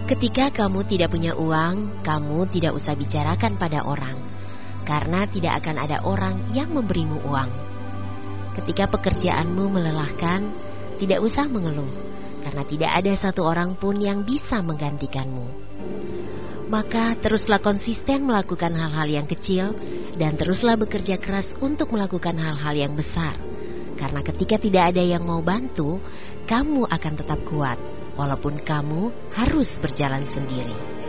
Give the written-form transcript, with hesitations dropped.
Ketika kamu tidak punya uang, kamu tidak usah bicarakan pada orang, karena tidak akan ada orang yang memberimu uang. Ketika pekerjaanmu melelahkan, tidak usah mengeluh, karena tidak ada satu orang pun yang bisa menggantikanmu. Maka teruslah konsisten melakukan hal-hal yang kecil, dan teruslah bekerja keras untuk melakukan hal-hal yang besar. Karena ketika tidak ada yang mau bantu, kamu akan tetap kuat, walaupun kamu harus berjalan sendiri.